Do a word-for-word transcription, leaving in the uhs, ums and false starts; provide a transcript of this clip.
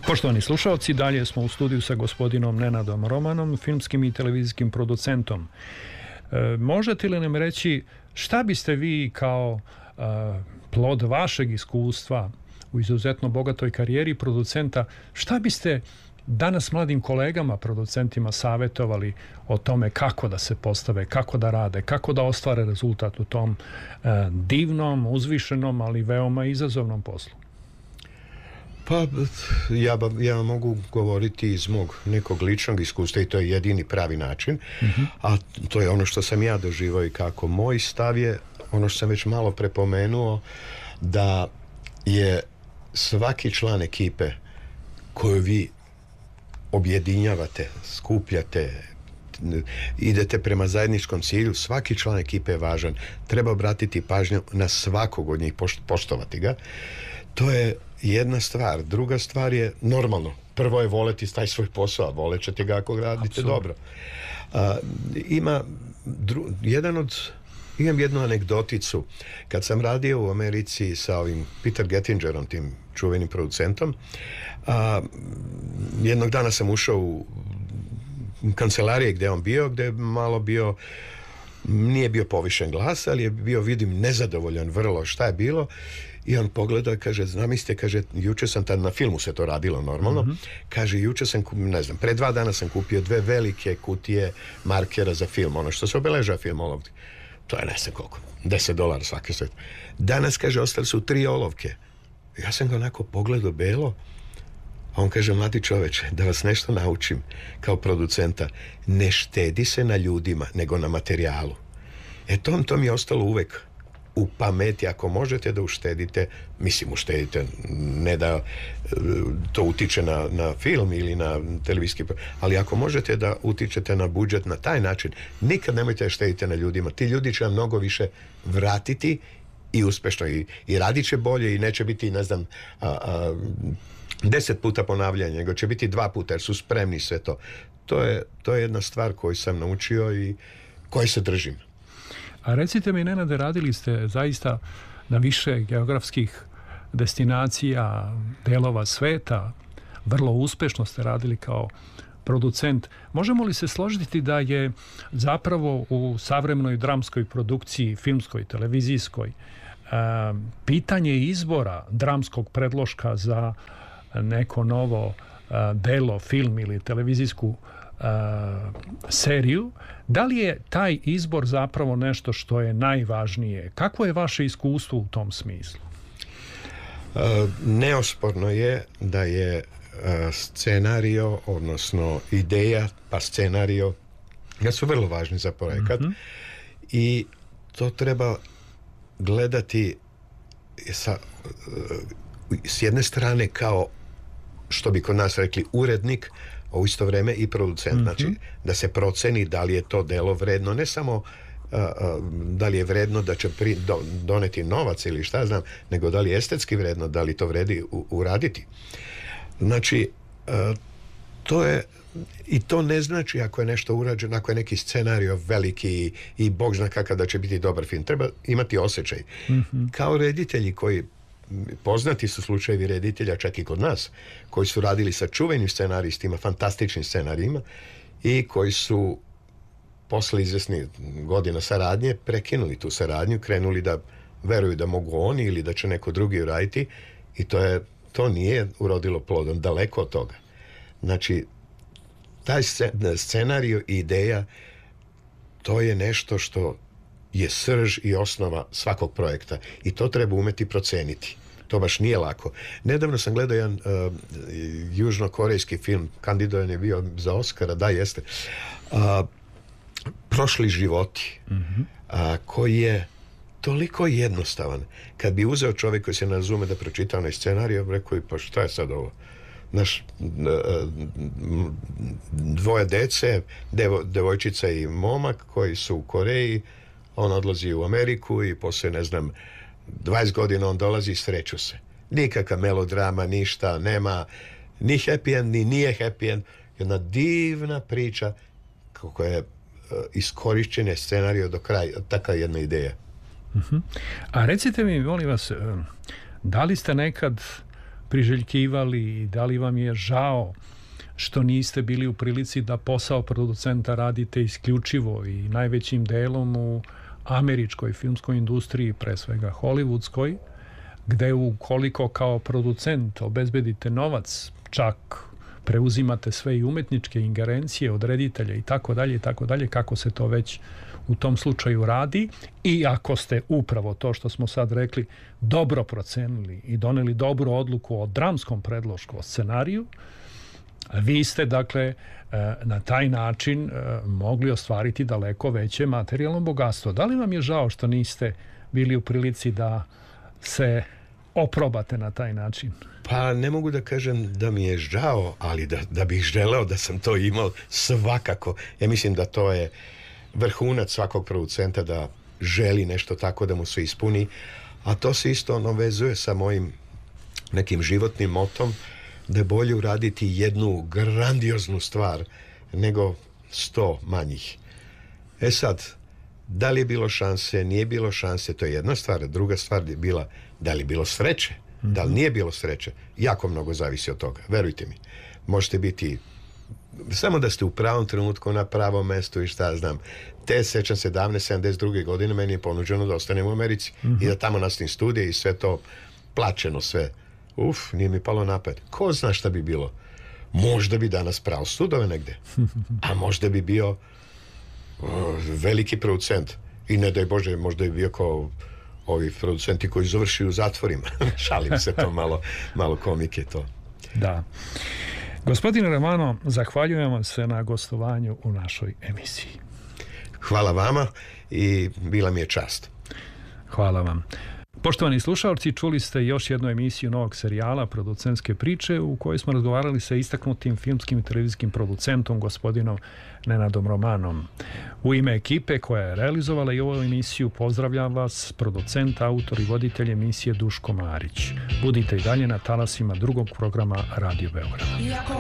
Poštovani slušalci, dalje smo u studiju sa gospodinom Nenadom Romanom, filmskim i televizijskim producentom. E, možete li nam reći šta biste vi kao e, plod vašeg iskustva u izuzetno bogatoj karijeri producenta, šta biste danas mladim kolegama, producentima savjetovali o tome kako da se postave, kako da rade, kako da ostvare rezultat u tom e, divnom, uzvišenom, ali veoma izazovnom poslu? Pa ja, ja mogu govoriti iz mog nekog ličnog iskustva i to je jedini pravi način, uh-huh. a to je ono što sam ja doživao i kako moj stav je, ono što sam već malo prepomenuo, da je svaki član ekipe koju vi objedinjavate, skupljate, idete prema zajedničkom cilju, svaki član ekipe je važan. Treba obratiti pažnju na svakog od njih, poštovati ga. To je jedna stvar. Druga stvar je normalno. Prvo je voleti taj svoj posao, volet ćete ga ako radite Absolut. Dobro. A, ima dru, jedan od imam jednu anegdoticu. Kad sam radio u Americi sa ovim Peter Gettingerom, tim čuvenim producentom, a, jednog dana sam ušao u kancelarije gdje on bio, gdje je malo bio, nije bio povišen glas, ali je bio, vidim, nezadovoljan vrlo šta je bilo. I on pogleda i kaže, zamislite, kaže, juče sam tad na filmu se to radilo normalno, mm-hmm. kaže, juče sam, ne znam, pre dva dana sam kupio dve velike kutije markera za film, ono što se obeležava film olovke. To je ne znam koliko, deset dolara svaki svet. Danas, kaže, ostali su tri olovke. Ja sam ga onako pogledao belo, a on kaže, mladi čoveče, da vas nešto naučim kao producenta, ne štedi se na ljudima, nego na materijalu. E to, to mi je ostalo uvek u pameti. Ako možete da uštedite, mislim uštedite, ne da to utiče na, na film ili na televizijski, ali ako možete da utičete na budžet na taj način, nikad nemojte da štedite na ljudima. Ti ljudi će vam mnogo više vratiti i uspešno i, i radit će bolje i neće biti, ne znam, a, a, deset puta ponavljanje, nego će biti dva puta jer su spremni sve to. To je, to je jedna stvar koju sam naučio i koje se držim. A recite mi, Nenade, radili ste zaista na više geografskih destinacija, delova sveta, vrlo uspešno ste radili kao producent. Možemo li se složiti da je zapravo u savremenoj dramskoj produkciji, filmskoj, televizijskoj, pitanje izbora dramskog predloška za neko novo delo, film ili televizijsku Uh, seriju, da li je taj izbor zapravo nešto što je najvažnije? Kako je vaše iskustvo u tom smislu? Uh, neosporno je da je uh, scenario, odnosno ideja, pa scenario, da su vrlo važni za projekat mm-hmm. i to treba gledati sa, uh, s jedne strane kao, što bi kod nas rekli, urednik, a u isto vreme i producent. Mm-hmm. Znači, da se proceni da li je to delo vredno, ne samo uh, uh, da li je vredno da će pri, do, doneti novac ili šta znam, nego da li je estetski vredno, da li to vredi u, uraditi. Znači, uh, to je, i to ne znači ako je nešto urađeno, ako je neki scenario veliki i, i Bog zna kakav da će biti dobar film. Treba imati osjećaj. Mm-hmm. Kao reditelji koji poznati su slučajevi reditelja čak i kod nas koji su radili sa čuvenim scenaristima, fantastičnim scenarijima i koji su posle izvesnih godina saradnje prekinuli tu saradnju, krenuli da veruju da mogu oni ili da će neko drugi uraditi i to je, to nije urodilo plodom, daleko od toga. Znači, taj scenarij i ideja, to je nešto što je srž i osnova svakog projekta i to treba umeti proceniti. To baš nije lako. Nedavno sam gledao jedan uh, južnokorejski film, kandidovan je bio za Oscara, da jeste, uh, Prošli životi, mm-hmm. uh, koji je toliko jednostavan. Kad bi uzeo čovjek koji se ne razume da pročita onaj scenarij, rekao, pa šta je sad ovo? Naš dvoje dece, devo, devojčica i momak koji su u Koreji, on odlazi u Ameriku i poslije, ne znam, dvadeset godina on dolazi i sreću se. Nikakva melodrama, ništa, nema ni happy end, ni nije happy end. Jedna divna priča kako je uh, iskorišćen je scenario do kraja, taka jedna ideja. Uh-huh. A recite mi, molim vas, da li ste nekad priželjkivali i da li vam je žao što niste bili u prilici da posao producenta radite isključivo i najvećim delom u američkoj filmskoj industriji, pre svega hollywoodskoj, gde ukoliko kao producent obezbedite novac, čak preuzimate sve i umetničke ingerencije od reditelja i tako dalje i tako dalje, kako se to već u tom slučaju radi, i ako ste upravo to što smo sad rekli dobro procenili i doneli dobru odluku o dramskom predlošku, o scenariju, vi ste dakle na taj način mogli ostvariti daleko veće materijalno bogatstvo. Da li vam je žao što niste bili u prilici da se oprobate na taj način? Pa ne mogu da kažem da mi je žao, ali da, da bih želeo da sam to imao, svakako. Ja mislim da to je vrhunac svakog producenta, da želi nešto tako da mu se ispuni, a to se isto ono vezuje sa mojim nekim životnim motom, da je bolje uraditi jednu grandioznu stvar nego sto manjih. E sad, da li je bilo šanse, nije bilo šanse, to je jedna stvar. Druga stvar je bila da li je bilo sreće, mm-hmm. da li nije bilo sreće. Jako mnogo zavisi od toga, verujte mi. Možete biti samo da ste u pravom trenutku na pravom mestu i šta znam. Te, sećam se, davne sedamdeset druge godine meni je ponuđeno da ostanem u Americi mm-hmm. i da tamo nastavim studije i sve to plaćeno sve. Uf, nije mi palo na pamet. Ko zna šta bi bilo? Možda bi danas prao studove negde, a možda bi bio uh, veliki producent. I ne daj Bože, možda bi bio kao ovi producenti koji završuju u zatvorima. Šalim se, to malo, malo komike to. Da. Gospodine Romano, zahvaljujem vam se na gostovanju u našoj emisiji. Hvala vama i bila mi je čast. Hvala vam. Poštovani slušalci, čuli ste još jednu emisiju novog serijala Producentske priče, u kojoj smo razgovarali sa istaknutim filmskim i televizijskim producentom gospodinom Nenadom Romanom. U ime ekipe koja je realizovala i ovu emisiju pozdravljam vas producent, autor i voditelj emisije Duško Marić. Budite i dalje na talasima drugog programa Radio Beograda.